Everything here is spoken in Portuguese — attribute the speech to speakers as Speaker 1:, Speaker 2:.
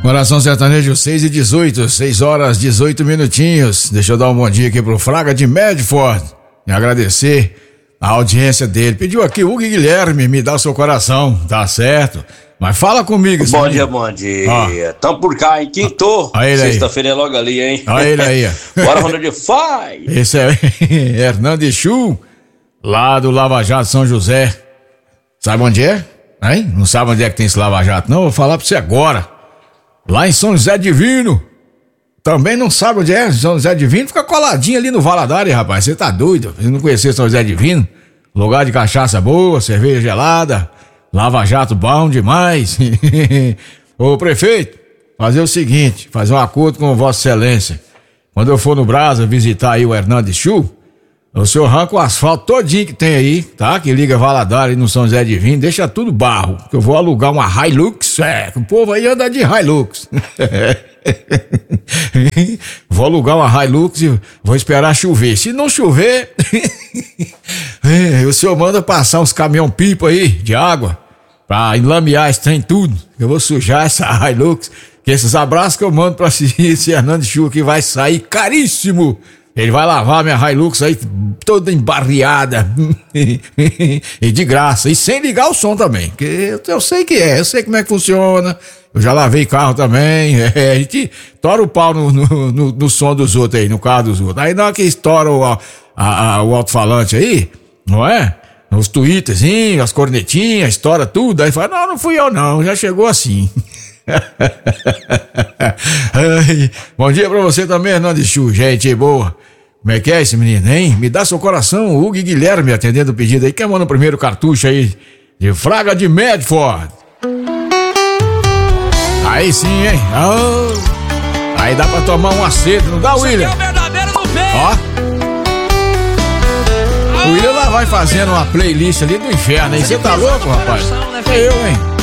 Speaker 1: Coração Sertanejo 6h18, 6 horas 18 minutinhos. Deixa eu dar um bom dia aqui pro Fraga de Medford e agradecer a audiência dele. Pediu aqui, Hugo Guilherme, me dá o seu coração, tá certo? Mas fala comigo.
Speaker 2: Bom dia, bom dia. Tamo por cá, em Quinto. Sexta-feira é logo ali, hein?
Speaker 1: Olha ele aí.
Speaker 2: Bora, Ronald Fai.
Speaker 1: Esse é Hernandes Chu, lá do Lava Jato São José. Sabe onde é? Hein? Não sabe onde é que tem esse Lava Jato, não? Vou falar pra você agora. Lá em São José Divino. Também não sabe onde é São José Divino? Fica coladinho ali no Valadares, rapaz. Você tá doido? Você não conhecer São José Divino? Lugar de cachaça boa, cerveja gelada, Lava Jato bom demais. Ô prefeito, fazer o seguinte, fazer um acordo com Vossa Excelência. Quando eu for no Brasa visitar aí o Hernandes Chu, o senhor arranca o asfalto todinho que tem aí, tá? Que liga Valadares no São José Divino, deixa tudo barro. Que eu vou alugar uma Hilux, o povo aí anda de Hilux. Vou alugar uma Hilux e vou esperar chover. Se não chover, o senhor manda passar uns caminhão-pipa aí de água pra enlamear esse trem tudo. Eu vou sujar essa Hilux, que esses abraços que eu mando pra esse Hernandes Chu que vai sair caríssimo. Ele vai lavar minha Hilux aí toda embarreada e de graça, e sem ligar o som também, que eu sei que eu sei como é que funciona, eu já lavei carro também, a gente tora o pau no som dos outros aí, no carro dos outros, aí na hora que estoura o alto-falante aí, não é? Os twitterzinhos, as cornetinhas, estoura tudo, aí fala, não fui eu não, já chegou assim. Bom dia pra você também, Hernandes Chu, gente boa. Como é que é esse menino, hein? Me dá seu coração, Hugo Guilherme atendendo o pedido aí. Quem manda o primeiro cartucho aí de Fraga de Medford? Aí sim, hein? Oh, aí dá pra tomar um acedo, não dá, William?
Speaker 3: Aqui é o verdadeiro do bem.
Speaker 1: Ó, o William lá vai fazendo uma playlist ali do inferno, hein? Você tá louco, rapaz? É eu, hein?